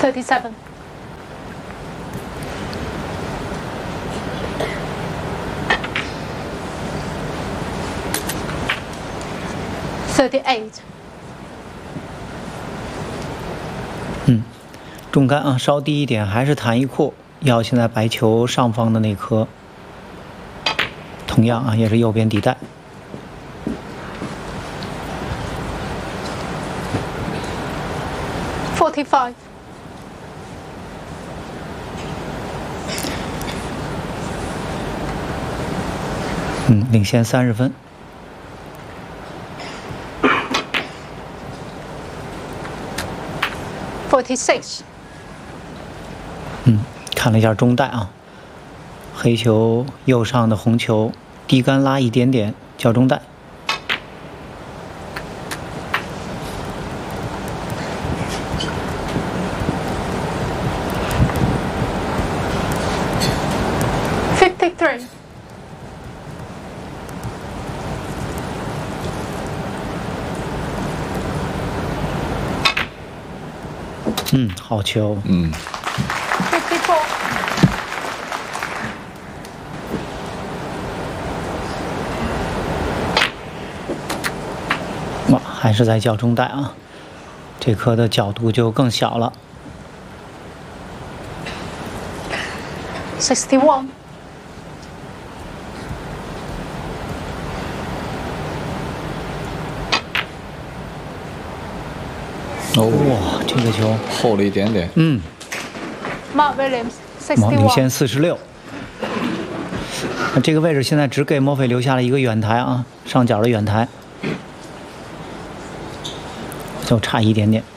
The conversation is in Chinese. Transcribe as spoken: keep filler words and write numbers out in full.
thirty-seven. thirty-eight. 嗯，中杆啊，稍低一点，还是弹一扩，要现在白球上方的那颗。同样啊，也是右边底带。 forty-five. 嗯，领先三十分。 forty-six. 嗯，看了一下中带啊，黑球右上的红球低杆拉一点点，叫中带。 fifty-three. 嗯，好球。 嗯。 fifty-four. 哇，还是在叫中带啊，这颗的角度就更小了。 sixty-one. 哦， 哇，这个球厚了一点点。 嗯， Mark Williams. 哇，领先 sixty-one. 四十六。那这个位置现在只给莫菲留下了一个远台啊，上角的远台，就差一点点。